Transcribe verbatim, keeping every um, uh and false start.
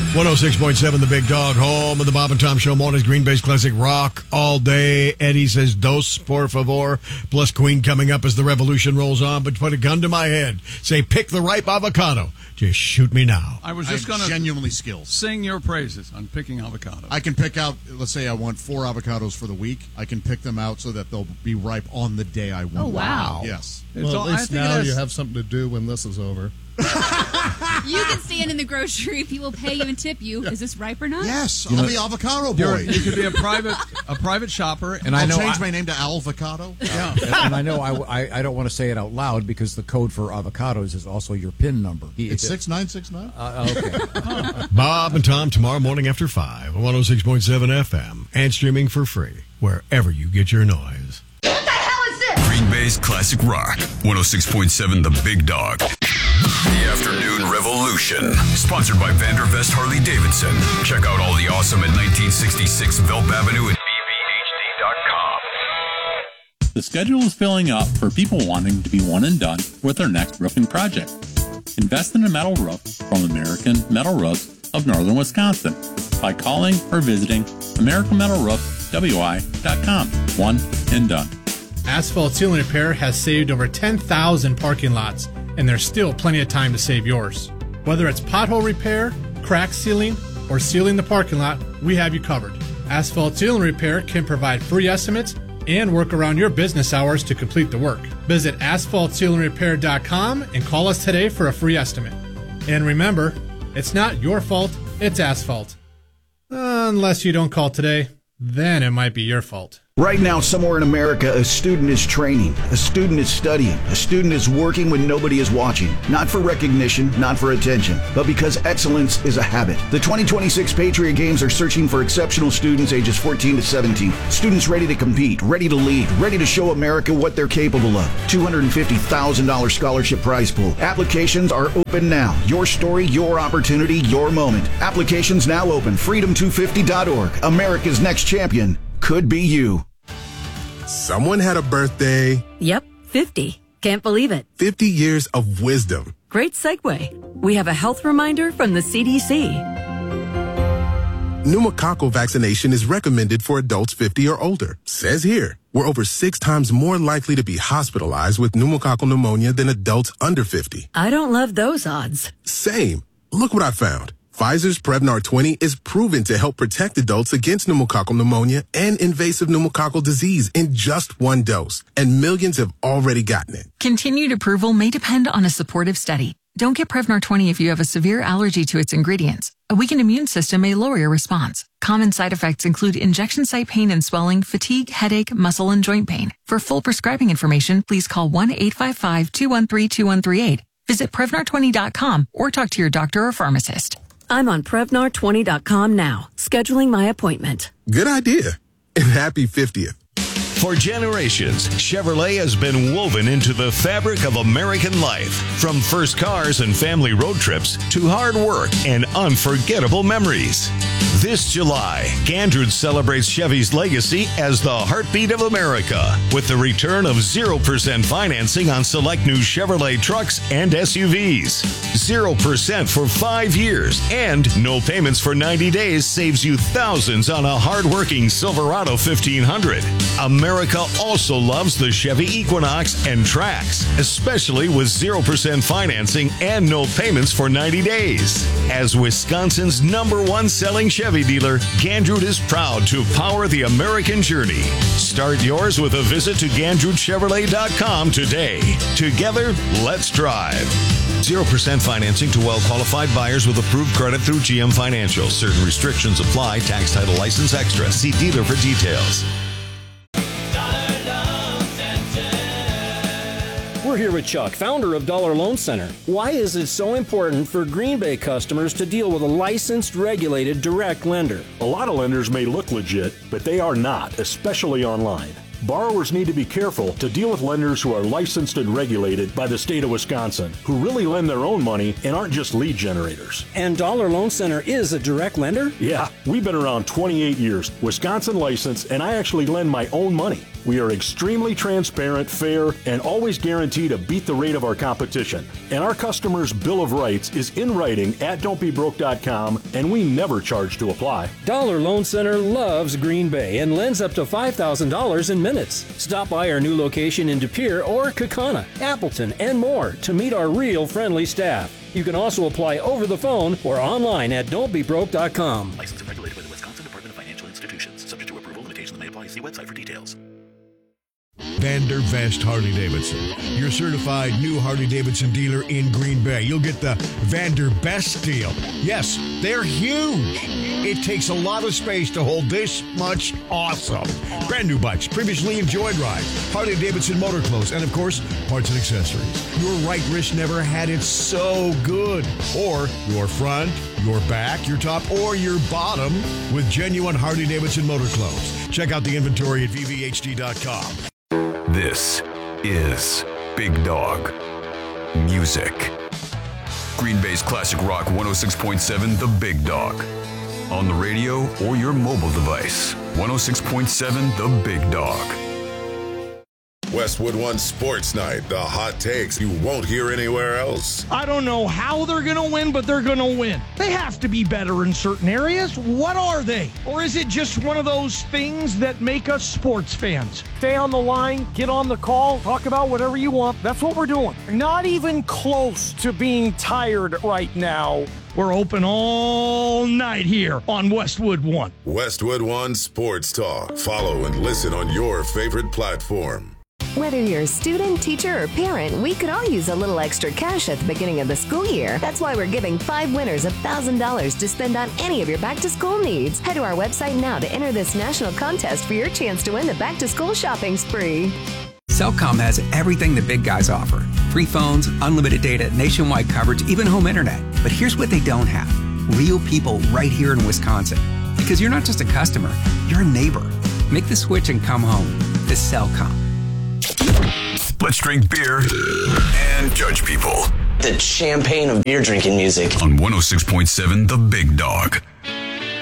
one oh six point seven, The Big Dog, home of the Bob and Tom Show. Mornings, Green Bay's Classic Rock all day. Eddie says, dos, por favor. Plus Queen coming up as the revolution rolls on. But put a gun to my head. Say, pick the ripe avocado. Just shoot me now. I was just going to genuinely skills. Sing your praises on picking avocado. I can pick out, let's say I want four avocados for the week. I can pick them out so that they'll be ripe on the day I want. Oh, wow. Yes. Well, It's at all- least I think it now has- you have something to do when this is over. You can stand in the grocery. People pay you and tip you. Is this ripe or not? Yes, You I'm know- the avocado You're, boy. you could be a private a private shopper. And I'll I know change I, my name to Alvocado. Yeah. and, and I know I, I, I don't want to say it out loud because the code for avocados is also your PIN number. It's six nine six nine. Uh, okay. Bob and Tom tomorrow morning after five on one oh six point seven F M and streaming for free wherever you get your noise. What the hell is this? Green Bay's Classic Rock, one oh six point seven The Big Dog. The Afternoon Revolution, sponsored by Vandervest Harley Davidson. Check out all the awesome at nineteen sixty-six Velp Avenue at b v h d dot com. The schedule is filling up for people wanting to be one and done with their next roofing project. Invest in a metal roof from American Metal Roofs of Northern Wisconsin by calling or visiting american metal roof w i dot com. One and done. Asphalt Sealing Repair has saved over ten thousand parking lots, and there's still plenty of time to save yours. Whether it's pothole repair, crack sealing, or sealing the parking lot, we have you covered. Asphalt Sealing Repair can provide free estimates and work around your business hours to complete the work. Visit asphalt sealing repair dot com and call us today for a free estimate. And remember, it's not your fault, it's asphalt. Unless you don't call today, then it might be your fault. Right now, somewhere in America, a student is training, a student is studying, a student is working when nobody is watching. Not for recognition, not for attention, but because excellence is a habit. The twenty twenty-six Patriot Games are searching for exceptional students ages fourteen to seventeen. Students ready to compete, ready to lead, ready to show America what they're capable of. two hundred fifty thousand dollars scholarship prize pool. Applications are open now. Your story, your opportunity, your moment. Applications now open. freedom two fifty dot org. America's next champion could be you. Someone had a birthday. Yep, fifty. Can't believe it. fifty years of wisdom. Great segue. We have a health reminder from the C D C. Pneumococcal vaccination is recommended for adults fifty or older. Says here, we're over six times more likely to be hospitalized with pneumococcal pneumonia than adults under fifty. I don't love those odds. Same. Look what I found. Pfizer's Prevnar twenty is proven to help protect adults against pneumococcal pneumonia and invasive pneumococcal disease in just one dose, and millions have already gotten it. Continued approval may depend on a supportive study. Don't get Prevnar twenty if you have a severe allergy to its ingredients. A weakened immune system may lower your response. Common side effects include injection site pain and swelling, fatigue, headache, muscle, and joint pain. For full prescribing information, please call one eight five five, two one three, two one three eight. Visit Prevnar twenty dot com or talk to your doctor or pharmacist. I'm on Prevnar twenty dot com now, scheduling my appointment. Good idea. And happy fiftieth. For generations, Chevrolet has been woven into the fabric of American life. From first cars and family road trips to hard work and unforgettable memories. This July, Gandrud celebrates Chevy's legacy as the heartbeat of America with the return of zero percent financing on select new Chevrolet trucks and S U Vs. zero percent for five years and no payments for ninety days saves you thousands on a hard-working Silverado fifteen hundred. America also loves the Chevy Equinox and Trax, especially with zero percent financing and no payments for ninety days. As Wisconsin's number one selling Chevy dealer, Gandrud is proud to power the American journey. Start yours with a visit to gandrud chevrolet dot com today. Together, let's drive. zero percent financing to well-qualified buyers with approved credit through G M Financial. Certain restrictions apply. Tax title license extra. See dealer for details. We're here with Chuck, founder of Dollar Loan Center. Why is it so important for Green Bay customers to deal with a licensed, regulated, direct lender? A lot of lenders may look legit, but they are not, especially online. Borrowers need to be careful to deal with lenders who are licensed and regulated by the state of Wisconsin, who really lend their own money and aren't just lead generators. And Dollar Loan Center is a direct lender? Yeah, we've been around twenty-eight years, Wisconsin licensed, and I actually lend my own money. We are extremely transparent, fair, and always guarantee to beat the rate of our competition. And our customers' Bill of Rights is in writing at don't be broke dot com, and we never charge to apply. Dollar Loan Center loves Green Bay and lends up to five thousand dollars in minutes. Stop by our new location in De Pere or Kaukauna, Appleton, and more to meet our real friendly staff. You can also apply over the phone or online at don't be broke dot com. Licensed and regulated by the Wisconsin Department of Financial Institutions. Subject to approval, limitations may apply. See website for details. Vander Vest Harley Davidson, your certified new Harley Davidson dealer in Green Bay. You'll get the Vander Best deal. Yes, they're huge. It takes a lot of space to hold this much awesome. Brand new bikes, previously enjoyed ride, Harley Davidson motor clothes, and of course, parts and accessories. Your right wrist never had it so good. Or your front, your back, your top, or your bottom with genuine Harley Davidson motor clothes. Check out the inventory at V V H D dot com. This is Big Dog Music. Green Bay's classic rock one oh six point seven, The Big Dog. On the radio or your mobile device. one oh six point seven, The Big Dog. Westwood One Sports Night, the hot takes you won't hear anywhere else. I don't know how they're going to win, but they're going to win. They have to be better in certain areas. What are they? Or is it just one of those things that make us sports fans? Stay on the line, get on the call, talk about whatever you want. That's what we're doing. Not even close to being tired right now. We're open all night here on Westwood One. Westwood One Sports Talk. Follow and listen on your favorite platform. Whether you're a student, teacher, or parent, we could all use a little extra cash at the beginning of the school year. That's why we're giving five winners one thousand dollars to spend on any of your back-to-school needs. Head to our website now to enter this national contest for your chance to win the back-to-school shopping spree. Cellcom has everything the big guys offer. Free phones, unlimited data, nationwide coverage, even home internet. But here's what they don't have. Real people right here in Wisconsin. Because you're not just a customer, you're a neighbor. Make the switch and come home. To Cellcom. Let's drink beer and judge people. The champagne of beer drinking music. On one oh six point seven, The Big Dog.